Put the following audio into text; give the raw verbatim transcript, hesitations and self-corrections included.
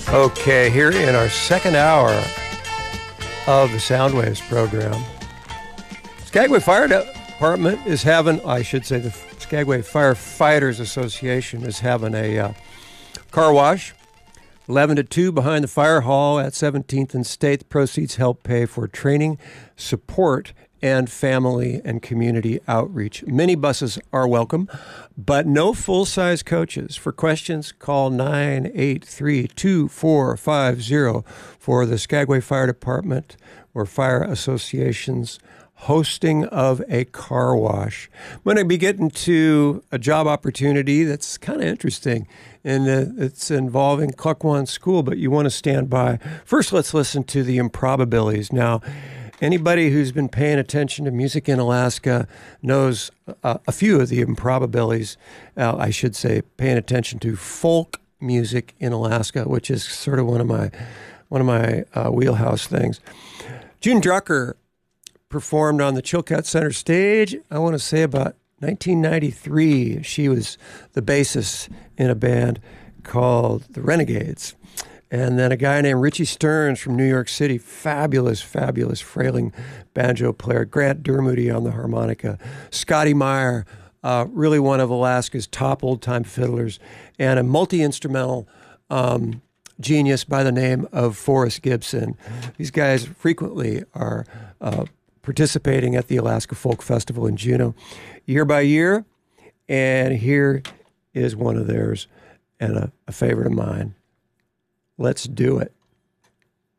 Okay, here in our second hour of the Soundwaves program, Skagway Fire Department is having, I should say, the Skagway Firefighters Association is having a uh, car wash, eleven to two behind the fire hall at seventeenth and State. The proceeds help pay for training, support, and family and community outreach. Minibuses are welcome, but no full-size coaches. For questions, call nine eight three, two four five zero for the Skagway Fire Department or Fire Association's hosting of a car wash. I'm going to be getting to a job opportunity that's kind of interesting, and uh, it's involving Klukwan School, but you want to stand by. First, let's listen to the Improbabillies. Now, anybody who's been paying attention to music in Alaska knows uh, a few of the Improbabillies. Uh, I should say, paying attention to folk music in Alaska, which is sort of one of my one of my uh, wheelhouse things. June Drucker performed on the Chilkat Center stage, I want to say about nineteen ninety-three. She was the bassist in a band called the Renegades. And then a guy named Richie Stearns from New York City, fabulous, fabulous frailing banjo player. Grant Dermody on the harmonica. Scotty Meyer, uh, really one of Alaska's top old-time fiddlers, and a multi-instrumental um, genius by the name of Forrest Gibson. These guys frequently are uh, participating at the Alaska Folk Festival in Juneau year by year, and here is one of theirs and a, a favorite of mine. Let's do it.